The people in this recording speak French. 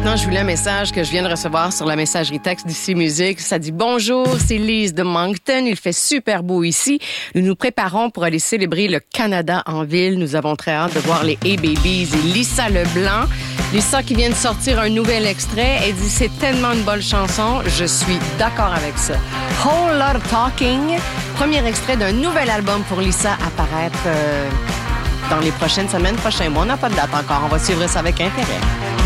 maintenant, je vous lis un message que je viens de recevoir sur la messagerie texte d'Ici Musique. Ça dit « Bonjour, c'est Lise de Moncton. Il fait super beau ici. Nous nous préparons pour aller célébrer le Canada en ville. Nous avons très hâte de voir les A-Babies et Lisa Leblanc. Lisa qui vient de sortir un nouvel extrait. Elle dit « C'est tellement une bonne chanson. Je suis d'accord avec ça. Whole Lot of Talking. Premier extrait d'un nouvel album pour Lisa à paraître dans les prochaines semaines, prochains mois. On n'a pas de date encore. On va suivre ça avec intérêt.